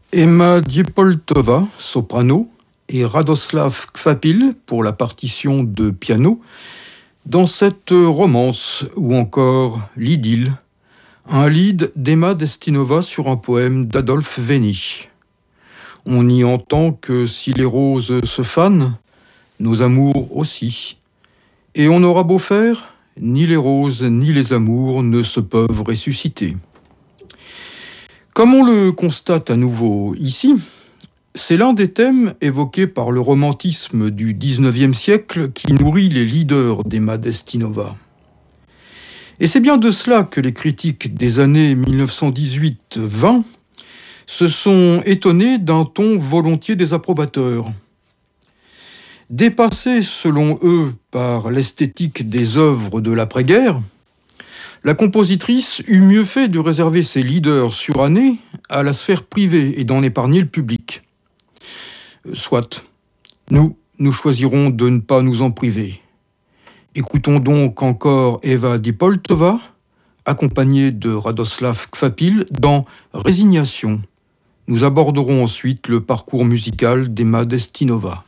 Emma Diepoltova, soprano, et Radoslav Kvapil pour la partition de piano, dans cette romance ou encore l'idylle, un lied d'Emma Destinova sur un poème d'Adolphe Vény. On y entend que si les roses se fanent, nos amours aussi. Et on aura beau faire, ni les roses ni les amours ne se peuvent ressusciter. Comme on le constate à nouveau ici, c'est l'un des thèmes évoqués par le romantisme du XIXe siècle qui nourrit les leaders d'Emma Destinova. Et c'est bien de cela que les critiques des années 1918-20 se sont étonnés d'un ton volontiers désapprobateur. Dépassée selon eux par l'esthétique des œuvres de l'après-guerre, la compositrice eut mieux fait de réserver ses leaders surannés à la sphère privée et d'en épargner le public. Soit, nous choisirons de ne pas nous en priver. Écoutons donc encore Eva Diepoltova, accompagnée de Radoslav Kvapil, dans Résignation. Nous aborderons ensuite le parcours musical d'Emma Destinova.